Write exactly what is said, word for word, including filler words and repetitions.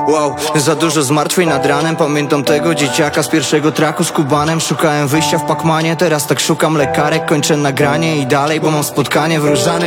Wow, za dużo zmartwień nad ranem. Pamiętam tego dzieciaka z pierwszego traku z Kubanem. Szukałem wyjścia w Pacmanie, teraz tak szukam lekarek. Kończę nagranie i dalej, bo mam spotkanie wróżane.